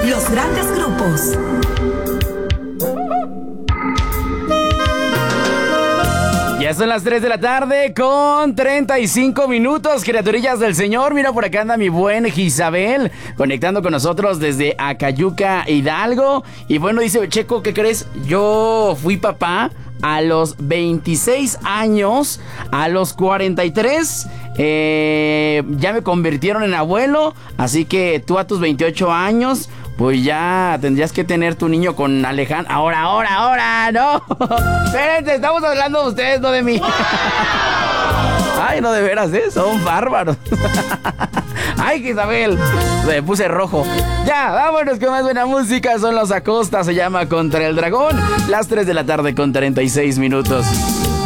Los grandes grupos. Ya son las 3 de la tarde con 35 minutos, criaturillas del Señor. Mira, por acá anda mi buen Isabel, conectando con nosotros desde Acayuca, Hidalgo. Y bueno, dice, Checo, ¿qué crees? Yo fui papá a los 26 años, a los 43... ya me convirtieron en abuelo, así que tú a tus 28 años, pues ya tendrías que tener tu niño con Alejandro. Ahora, no. Espérense, estamos hablando de ustedes, no de mí. Ay, no, de veras, son bárbaros. Ay, Isabel, me puse rojo. Ya, vámonos con más buena música. Son los Acosta, se llama Contra el Dragón. Las 3 de la tarde con 36 minutos.